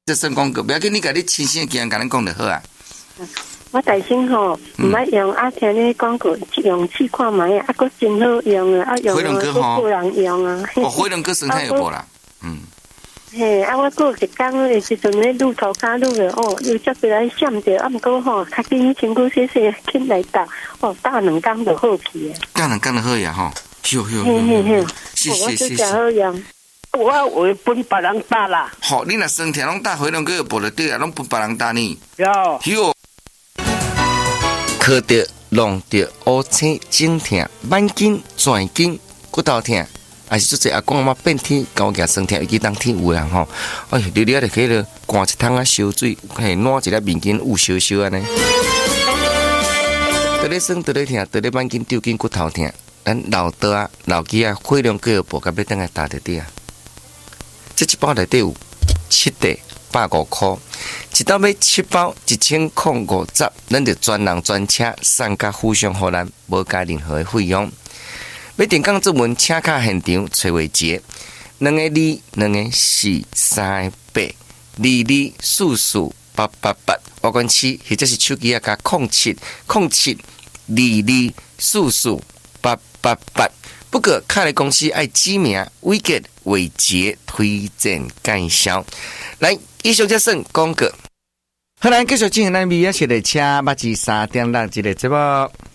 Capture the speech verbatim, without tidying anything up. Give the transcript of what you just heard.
这算广告，不要紧，你家你亲身经验甲咱讲就好啊。 我大声吼，唔捌用啊，听你广告用试看卖啊，啊，佫真好用啊，啊用啊，佫有人用啊。 哦，火龙果生态有无啦？嗯。 嘿，啊，我过一工的时阵咧，愈涂骹愈个哦，又接过来闪着，啊，毋过吼，较紧身躯洗洗，紧来打，哦，打两工就好去啊。 打两工就好呀吼，哟哟嘿嘿嘿， 谢谢谢谢。 好用， 我会分别人打啦。 好，你若身体拢打回龙果有无就对啊，拢分别人打呢。 有。 哟。靠着弄着乌青颈痛、慢筋、转筋、骨头痛。还是做这阿公阿妈变天高压身体，尤其当天有人吼，哎，日日就起了灌一桶啊烧水，嘿，暖一粒面巾捂烧烧安尼。得咧酸，得咧痛，得咧慢筋、抽筋、骨头痛，咱老倒啊、老机啊，火龙果药补，甲要等下打得滴啊。这一包内底有七袋，百五块，一刀买七包，一千空五十，咱就专人专车送甲互相互咱，无加任何的费用。要电讲作文，请卡现场崔伟杰，两个二，两个四，三个八，二二四四八八八，我管七，或者是手机啊加空七空七二二四四八八八。不过，卡的公司爱指名伟杰伟杰推荐介绍。来，以上这算广告。好，咱继续进行咱美啊，是的车，八至三点六一个节目。